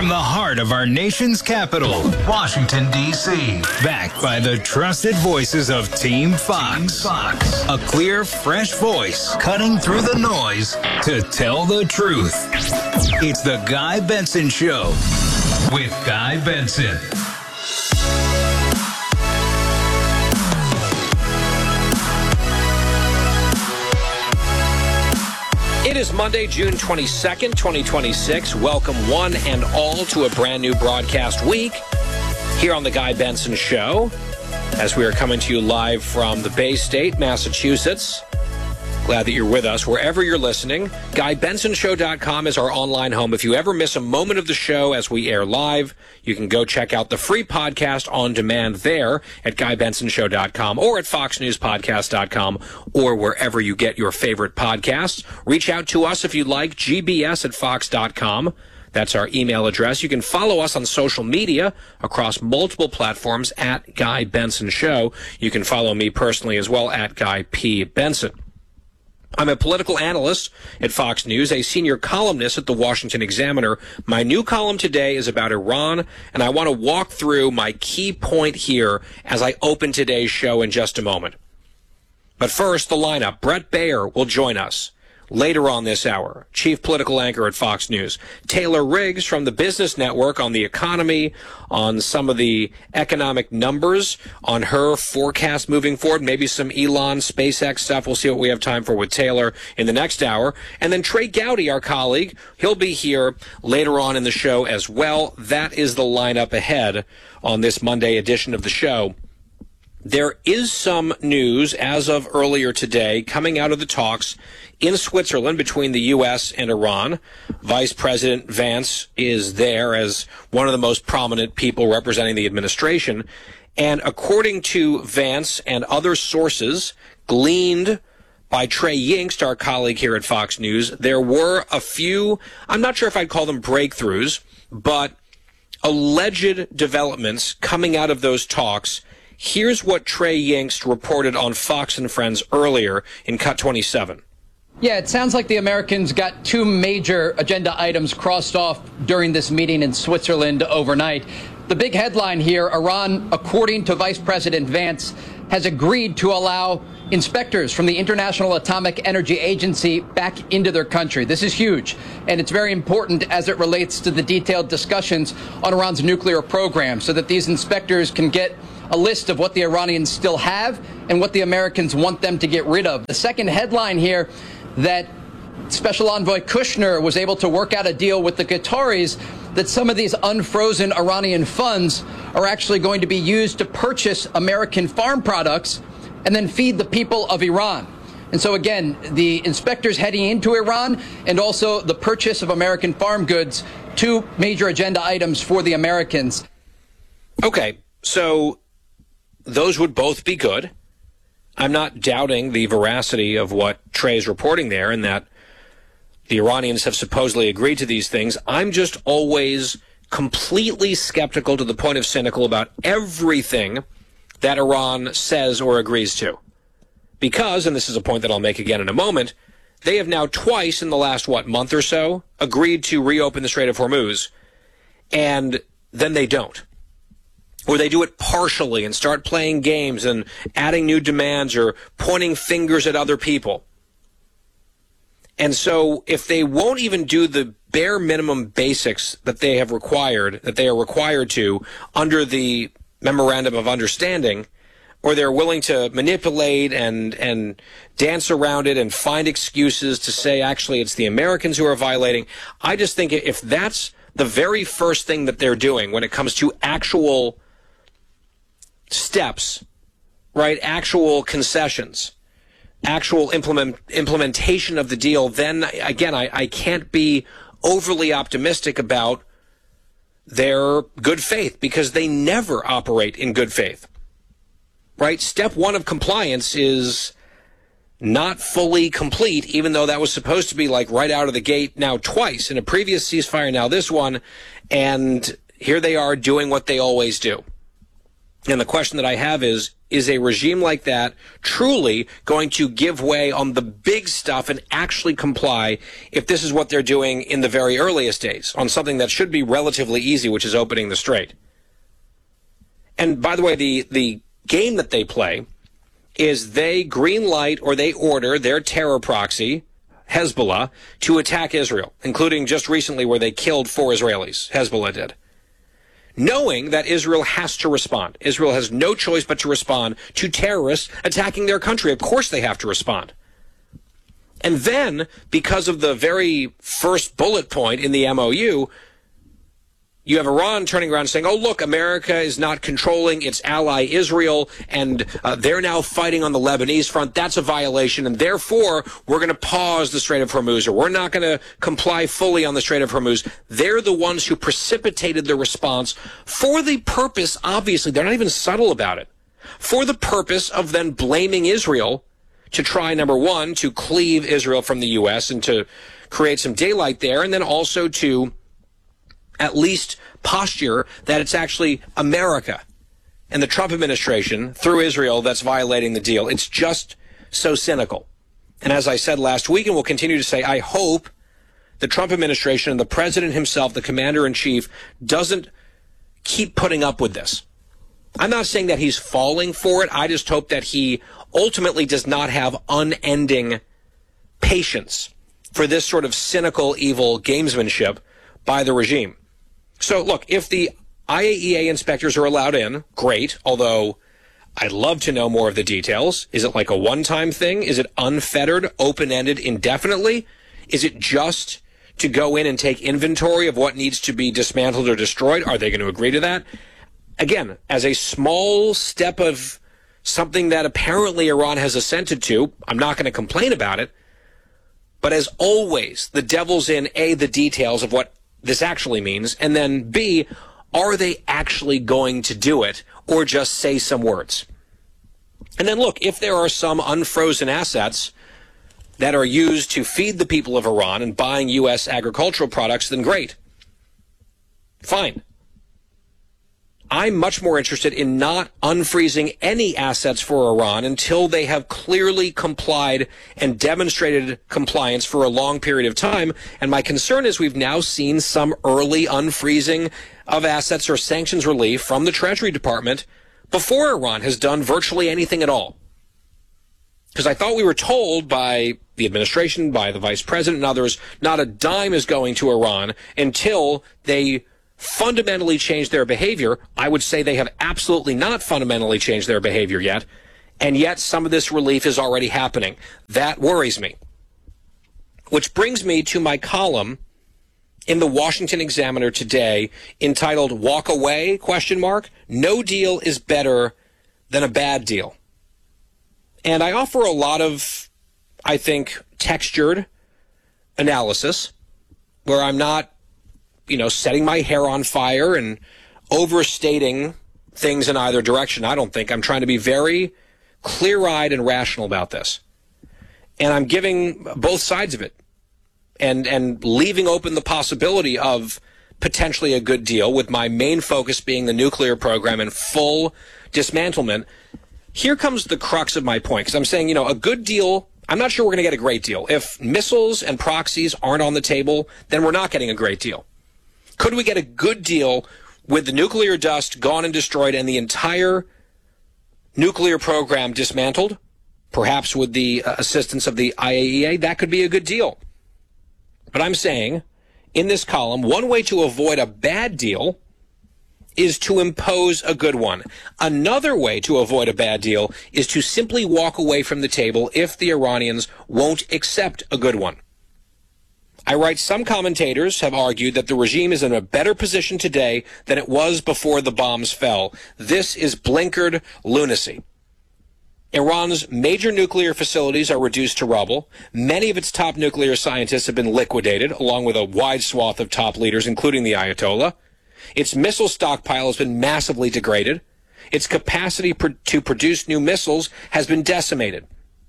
from the heart of our nation's capital, Washington, D.C. Backed by the trusted voices of Team Fox. A clear, fresh voice cutting through the noise to tell the truth. It's the Guy Benson Show with Guy Benson. It is Monday, June 22nd, 2026. Welcome one and all to a brand new broadcast week here on the Guy Benson Show, as we are coming to you live from the Bay State, Massachusetts. Glad that you're with us wherever you're listening. GuyBensonShow.com is our online home. If you ever miss a moment of the show as we air live, you can go check out the free podcast on demand there at GuyBensonShow.com or at FoxNewsPodcast.com or wherever you get your favorite podcasts. Reach out to us if you'd like, gbs at Fox.com. That's our email address. You can follow us on social media across multiple platforms at Guy Benson Show. You can follow me personally as well at Guy P. Benson. I'm a political analyst at Fox News, a senior columnist at the Washington Examiner. My new column today is about Iran, and I want to walk through my key point here as I open today's show in just a moment. But first, the lineup. Bret Baier will join us later on this hour, chief political anchor at Fox News. Taylor Riggs from the Business Network on the economy, on some of the economic numbers, on her forecast moving forward, maybe some Elon, SpaceX stuff. We'll see what we have time for with Taylor in the next hour. And then Trey Gowdy, our colleague, he'll be here later on in the show as well. That is the lineup ahead on this Monday edition of the show. There is some news as of earlier today coming out of the talks in Switzerland between the U.S. and Iran. Vice President Vance is there as one of the most prominent people representing the administration. And according to Vance and other sources gleaned by Trey Yingst, our colleague here at Fox News, there were a few, I'm not sure if I'd call them breakthroughs, but alleged developments coming out of those talks. Here's what Trey Yingst reported on Fox and Friends earlier in Cut 27. Yeah, it sounds like the Americans got two major agenda items crossed off during this meeting in Switzerland overnight. The big headline here, Iran, according to Vice President Vance, has agreed to allow inspectors from the International Atomic Energy Agency back into their country. This is huge, and it's very important as it relates to the detailed discussions on Iran's nuclear program, so that these inspectors can get a list of what the Iranians still have and what the Americans want them to get rid of. The second headline here, that Special Envoy Kushner was able to work out a deal with the Qataris that some of these unfrozen Iranian funds are actually going to be used to purchase American farm products and then feed the people of Iran. And so, again, the inspectors heading into Iran and also the purchase of American farm goods, two major agenda items for the Americans. Okay, so those would both be good. I'm not doubting the veracity of what Trey is reporting there and that the Iranians have supposedly agreed to these things. I'm just always completely skeptical to the point of cynical about everything that Iran says or agrees to. Because, and this is a point that I'll make again in a moment, they have now twice in the last, month or so, agreed to reopen the Strait of Hormuz, and then they don't. Or they do it partially and start playing games and adding new demands or pointing fingers at other people. And so if they won't even do the bare minimum basics that they have required, that they are required to under the Memorandum of Understanding, or they're willing to manipulate and dance around it and find excuses to say, actually, it's the Americans who are violating, I just think if that's the very first thing that they're doing when it comes to actual steps, right, actual concessions, actual implementation of the deal, then, again, I can't be overly optimistic about their good faith, because they never operate in good faith, right? Step one of compliance is not fully complete, even though that was supposed to be like right out of the gate now twice in a previous ceasefire, now this one, and here they are doing what they always do. And the question that I have is is a regime like that truly going to give way on the big stuff and actually comply if this is what they're doing in the very earliest days on something that should be relatively easy, which is opening the strait? And by the way, the game that they play is they green light or they order their terror proxy, Hezbollah, to attack Israel, including just recently where they killed 4 Israelis. Hezbollah did. Knowing that Israel has to respond. Israel has no choice but to respond to terrorists attacking their country. Of course they have to respond. And then, because of the very first bullet point in the MOU, you have Iran turning around and saying, oh, look, America is not controlling its ally Israel, and they're now fighting on the Lebanese front. That's a violation, and therefore we're going to pause the Strait of Hormuz, or we're not going to comply fully on the Strait of Hormuz. They're the ones who precipitated the response for the purpose, obviously, they're not even subtle about it, for the purpose of then blaming Israel to try, number one, to cleave Israel from the U.S. and to create some daylight there, and then also to at least posture that it's actually America and the Trump administration through Israel that's violating the deal. It's just so cynical. And as I said last week, and will continue to say, I hope the Trump administration and the president himself, the commander-in-chief, doesn't keep putting up with this. I'm not saying that he's falling for it. I just hope that he ultimately does not have unending patience for this sort of cynical, evil gamesmanship by the regime. So, look, if the IAEA inspectors are allowed in, great, although I'd love to know more of the details. Is it like a one-time thing? Is it unfettered, open-ended, indefinitely? Is it just to go in and take inventory of what needs to be dismantled or destroyed? Are they going to agree to that? Again, as a small step of something that apparently Iran has assented to, I'm not going to complain about it. But as always, the devil's in, A, the details of what this actually means, and then B, are they actually going to do it or just say some words? And then look, if there are some unfrozen assets that are used to feed the people of Iran and buying U.S. agricultural products, then great. Fine. I'm much more interested in not unfreezing any assets for Iran until they have clearly complied and demonstrated compliance for a long period of time. And my concern is we've now seen some early unfreezing of assets or sanctions relief from the Treasury Department before Iran has done virtually anything at all. Because I thought we were told by the administration, by the vice president and others, not a dime is going to Iran until they fundamentally change their behavior. I would say they have absolutely not fundamentally changed their behavior yet, and yet some of this relief is already happening. That worries me. Which brings me to my column in the Washington Examiner today entitled Walk Away, ? No deal is better than a bad deal. And I offer a lot of, I think, textured analysis where I'm not setting my hair on fire and overstating things in either direction. I don't think. I'm trying to be very clear-eyed and rational about this. And I'm giving both sides of it and leaving open the possibility of potentially a good deal, with my main focus being the nuclear program and full dismantlement. Here comes the crux of my point, because I'm saying, a good deal, I'm not sure we're going to get a great deal. If missiles and proxies aren't on the table, then we're not getting a great deal. Could we get a good deal with the nuclear dust gone and destroyed and the entire nuclear program dismantled? Perhaps with the assistance of the IAEA, that could be a good deal. But I'm saying, in this column, one way to avoid a bad deal is to impose a good one. Another way to avoid a bad deal is to simply walk away from the table if the Iranians won't accept a good one. I write, some commentators have argued that the regime is in a better position today than it was before the bombs fell. This is blinkered lunacy. Iran's major nuclear facilities are reduced to rubble. Many of its top nuclear scientists have been liquidated, along with a wide swath of top leaders, including the Ayatollah. Its missile stockpile has been massively degraded. Its capacity to produce new missiles has been decimated.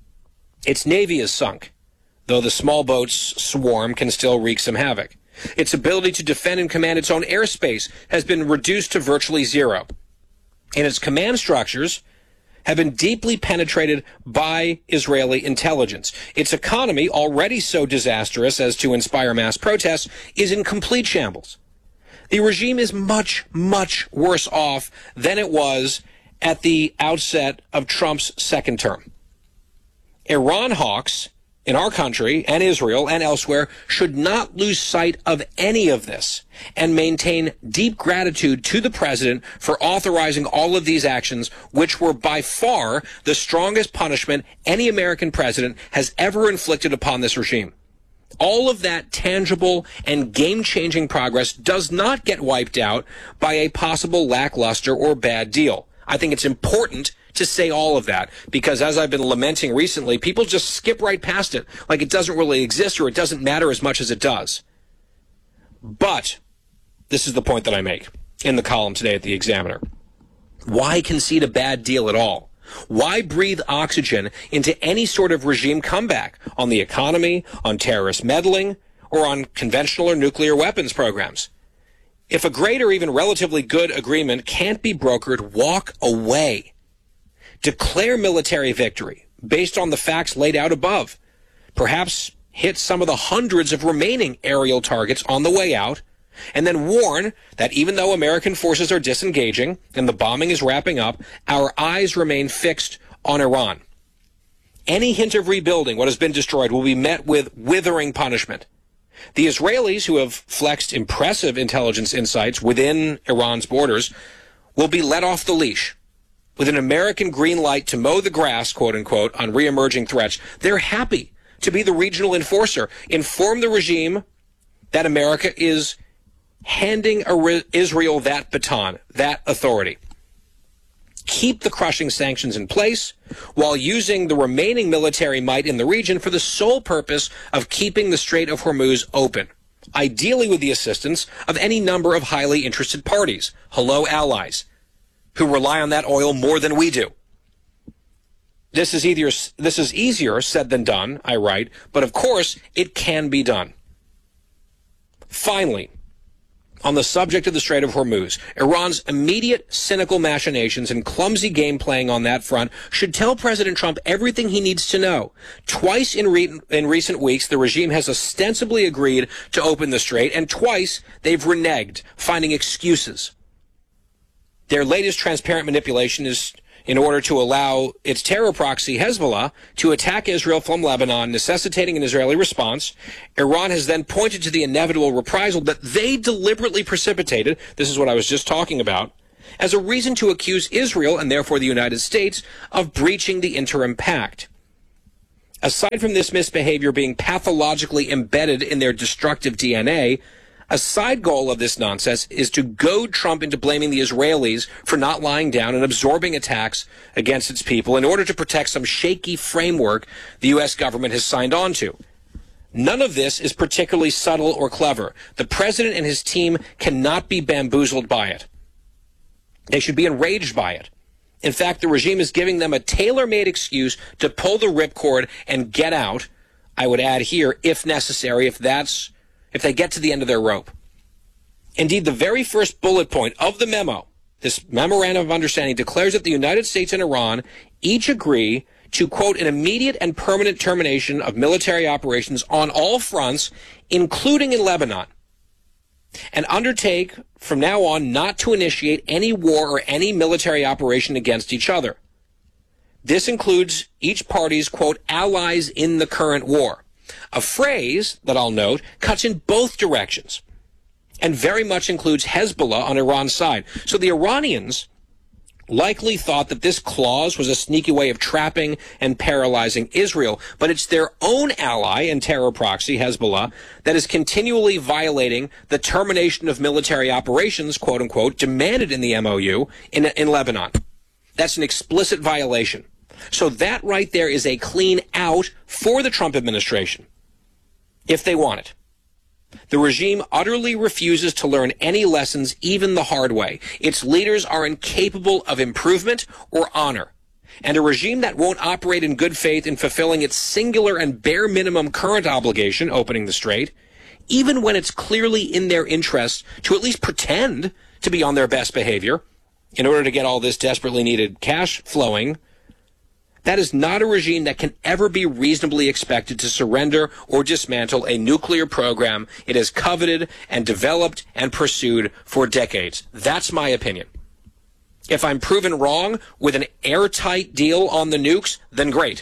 Its navy is sunk, though the small boats swarm can still wreak some havoc. Its ability to defend and command its own airspace has been reduced to virtually zero. And its command structures have been deeply penetrated by Israeli intelligence. Its economy, already so disastrous as to inspire mass protests, is in complete shambles. The regime is much, much worse off than it was at the outset of Trump's second term. Iran hawks in our country and Israel and elsewhere should not lose sight of any of this and maintain deep gratitude to the president for authorizing all of these actions, which were by far the strongest punishment any American president has ever inflicted upon this regime. All of that tangible and game-changing progress does not get wiped out by a possible lackluster or bad deal. I think it's important to say all of that because, as I've been lamenting recently, people just skip right past it like it doesn't really exist or it doesn't matter as much as it does. But this is the point that I make in the column today at the Examiner. Why concede a bad deal at all? Why breathe oxygen into any sort of regime comeback on the economy, on terrorist meddling, or on conventional or nuclear weapons programs? If a great or even relatively good agreement can't be brokered, walk away. Declare military victory based on the facts laid out above. Perhaps hit some of the hundreds of remaining aerial targets on the way out, and then warn that even though American forces are disengaging and the bombing is wrapping up, our eyes remain fixed on Iran. Any hint of rebuilding what has been destroyed will be met with withering punishment. The Israelis, who have flexed impressive intelligence insights within Iran's borders, will be let off the leash. With an American green light to mow the grass, quote unquote, on re-emerging threats, they're happy to be the regional enforcer, inform the regime that America is handing Israel that baton, that authority. Keep the crushing sanctions in place while using the remaining military might in the region for the sole purpose of keeping the Strait of Hormuz open, ideally with the assistance of any number of highly interested parties, hello allies, who rely on that oil more than we do. This is easier said than done, I write, but of course it can be done. Finally, on the subject of the Strait of Hormuz, Iran's immediate cynical machinations and clumsy game playing on that front should tell President Trump everything he needs to know. Twice in recent weeks, the regime has ostensibly agreed to open the strait, and twice they've reneged, finding excuses. Their latest transparent manipulation is in order to allow its terror proxy Hezbollah to attack Israel from Lebanon, necessitating an Israeli response. Iran has then pointed to the inevitable reprisal that they deliberately precipitated, this is what I was just talking about, as a reason to accuse Israel, and therefore the United States, of breaching the interim pact. Aside from this misbehavior being pathologically embedded in their destructive DNA, a side goal of this nonsense is to goad Trump into blaming the Israelis for not lying down and absorbing attacks against its people in order to protect some shaky framework the U.S. government has signed on to. None of this is particularly subtle or clever. The president and his team cannot be bamboozled by it. They should be enraged by it. In fact, the regime is giving them a tailor-made excuse to pull the ripcord and get out, I would add here, if necessary, if they get to the end of their rope. Indeed, the very first bullet point of the memo, this memorandum of understanding, declares that the United States and Iran each agree to, quote, an immediate and permanent termination of military operations on all fronts, including in Lebanon, and undertake from now on not to initiate any war or any military operation against each other. This includes each party's, quote, allies in the current war. A phrase that I'll note cuts in both directions and very much includes Hezbollah on Iran's side. So the Iranians likely thought that this clause was a sneaky way of trapping and paralyzing Israel, but it's their own ally and terror proxy, Hezbollah, that is continually violating the termination of military operations, quote unquote, demanded in the MOU in Lebanon. That's an explicit violation. So that right there is a clean out for the Trump administration, if they want it. The regime utterly refuses to learn any lessons, even the hard way. Its leaders are incapable of improvement or honor. And a regime that won't operate in good faith in fulfilling its singular and bare minimum current obligation, opening the strait, even when it's clearly in their interest to at least pretend to be on their best behavior in order to get all this desperately needed cash flowing That is not a regime that can ever be reasonably expected to surrender or dismantle a nuclear program it has coveted and developed and pursued for decades. That's my opinion. If I'm proven wrong with an airtight deal on the nukes, then great.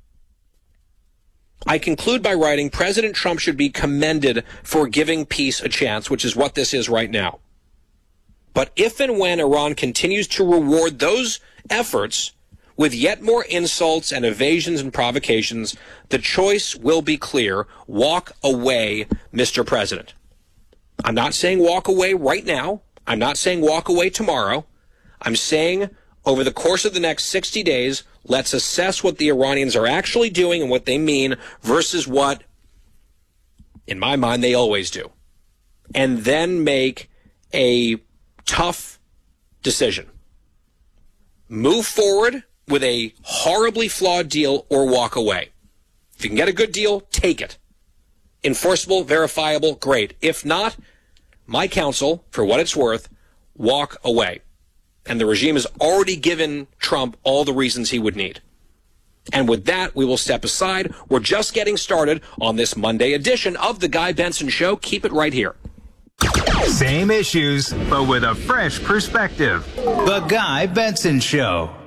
I conclude by writing, President Trump should be commended for giving peace a chance, which is what this is right now. But if and when Iran continues to reward those efforts with yet more insults and evasions and provocations, the choice will be clear. Walk away, Mr. President. I'm not saying walk away right now. I'm not saying walk away tomorrow. I'm saying over the course of the next 60 days, let's assess what the Iranians are actually doing and what they mean versus what, in my mind, they always do. And then make a tough decision. Move forward with a horribly flawed deal or walk away. If you can get a good deal, take it. Enforceable, verifiable, great. If not, my counsel, for what it's worth, walk away. And the regime has already given Trump all the reasons he would need. And with that, we will step aside. We're just getting started on this Monday edition of The Guy Benson Show. Keep it right here. Same issues, but with a fresh perspective. The Guy Benson Show.